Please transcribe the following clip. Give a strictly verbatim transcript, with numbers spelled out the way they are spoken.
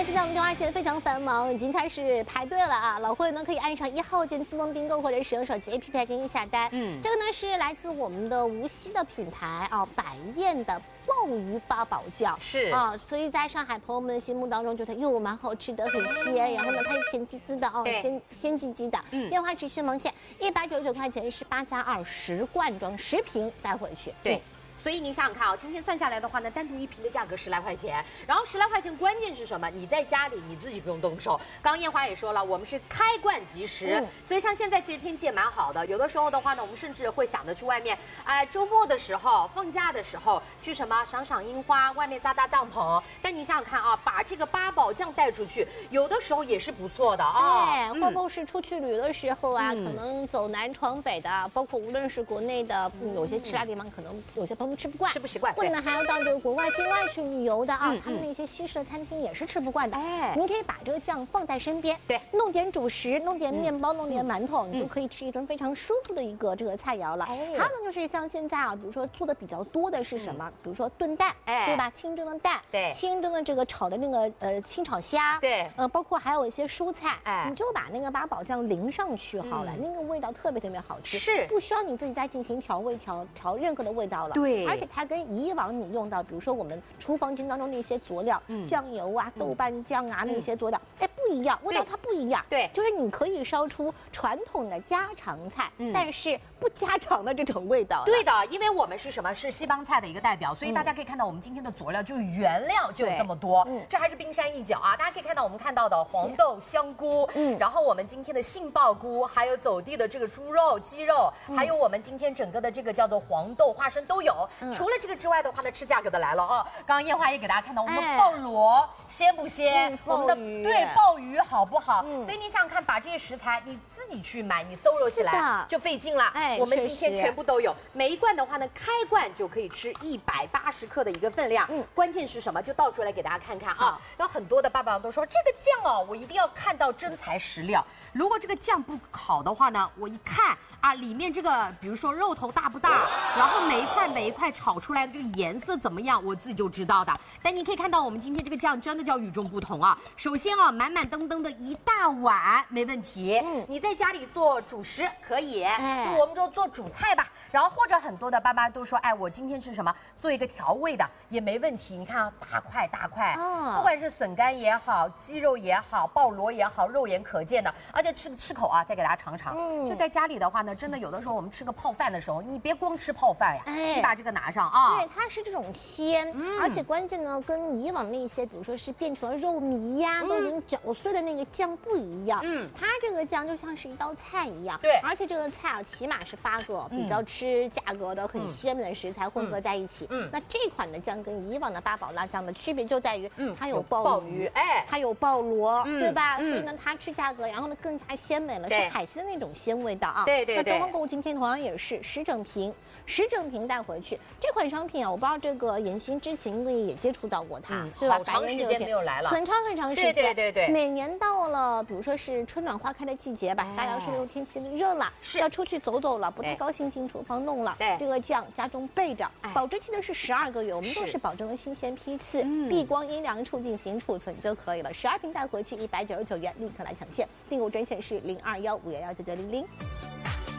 现在我们电话线非常繁忙，已经开始排队了啊！老会员呢可以按上一号键自动订购，或者使用手机 A P P 来给你下单。嗯，这个呢是来自我们的无锡的品牌啊，百宴的鲍鱼八宝酱是啊，所以在上海朋友们的心目当中，觉得哟蛮好吃的，很鲜，然后呢它又甜滋滋的哦，鲜鲜唧唧的。嗯，电话持续蒙线，一百九十九块钱是八加二十罐装十瓶带回去。 对。嗯，所以你想想看啊，今天算下来的话呢，单独一瓶的价格十来块钱，然后十来块钱，关键是什么？你在家里你自己不用动手。刚刚燕华也说了，我们是开罐即食，嗯、所以像现在其实天气也蛮好的，有的时候的话呢，我们甚至会想着去外面，哎、呃，周末的时候、放假的时候去什么赏赏樱花，外面扎扎帐篷。但你想想看啊，把这个八宝酱带出去，有的时候也是不错的啊。 对，或或是出去旅游的时候啊，嗯、可能走南闯北的，包括无论是国内的，嗯、有些吃辣地方，可能有些朋友吃不惯， 吃不习惯， 或者呢还要到这个国外境外去旅游的啊，嗯、他们那些西式的餐厅也是吃不惯的。哎，您可以把这个酱放在身边，对，弄点主食，弄点面包，嗯、弄点馒头，嗯、你就可以吃一顿非常舒服的一个这个菜肴了。哎，还有呢就是像现在啊，比如说做的比较多的是什么？嗯、比如说炖蛋，哎，对吧？清蒸的蛋，对，清蒸的这个炒的那个呃清炒虾，对，呃，包括还有一些蔬菜，哎，你就把那个八宝酱淋上去好了，嗯、那个味道特别特别好吃，是不需要你自己再进行调味调调任何的味道了。对，而且它跟以往你用到，比如说我们厨房间当中那些佐料，嗯、酱油啊、豆瓣酱啊、嗯、那些佐料，哎，不一样，味道它不一样。对，就是你可以烧出传统的家常菜，嗯、但是不家常的这种味道。 对的，因为我们是什么？是西帮菜的一个代表，所以大家可以看到我们今天的佐料就是原料就有这么多，嗯、这还是冰山一角啊！大家可以看到我们看到的黄豆、香菇，嗯，然后我们今天的杏鲍菇，还有走地的这个猪肉、鸡肉，嗯、还有我们今天整个的这个叫做黄豆、花生都有。嗯、除了这个之外的话呢，吃价格的来了啊！刚刚燕华也给大家看到我们的鲍螺鲜不鲜？嗯、我们的对鲍鱼好不好？嗯、所以你想想看，把这些食材你自己去买，你搜罗起来就费劲了。哎，我们今天全部都有，每一罐的话呢，开罐就可以吃一百八十克的一个分量。嗯，关键是什么？就倒出来给大家看看啊！有很多的爸爸都说这个酱哦，我一定要看到真材实料。如果这个酱不好的话呢，我一看啊，里面这个比如说肉头大不大，然后每一块每一块炒出来的这个颜色怎么样，我自己就知道的。但你可以看到我们今天这个酱真的叫与众不同啊！首先啊，满满登登的一大碗没问题，嗯，你在家里做主食可以，哎、就我们就做主菜吧。然后或者很多的爸妈都说，哎，我今天是什么做一个调味的也没问题。你看啊，大块大块，哦、不管是笋干也好，鸡肉也好，鲍螺也好，肉眼可见的，而且吃吃口啊，再给大家尝尝。嗯、就在家里的话呢，真的有的时候我们吃个泡饭的时候，你别光吃泡饭呀，哎、你把这个拿上啊。 对，它是这种鲜，嗯、而且关键呢，跟以往那些比如说是变成了肉糜呀，嗯、都已经搅碎的那个酱不一样。嗯，它这个酱就像是一道菜一样。对，而且这个菜啊，起码是八个比较吃。吃价格的很鲜美的食材混合在一起，嗯，那这款的酱跟以往的八宝辣酱的区别就在于，嗯，它有鲍鱼，哎，它有鲍螺，对吧？所以呢，它吃价格，然后呢更加鲜美了，是海鲜的那种鲜味道啊。对对对。那东方购物今天同样也是十整瓶，十整瓶带回去。这款商品啊，我不知道这个妍希之前因为也接触到过它，对吧？ 好长时间没有来了， 很长很长时间。 对对对对。 每年到了，比如说是春暖花开的季节吧，大家说这种天气热了，是要出去走走了，不太高兴进厨房。弄了，对这个酱家中备着，保质期呢是十二个月，我们都是保证了新鲜批次，避光阴凉处进行储存就可以了。十二瓶带回去一百九十九元，立刻来抢现，订购专线是零二幺五幺幺九九零零。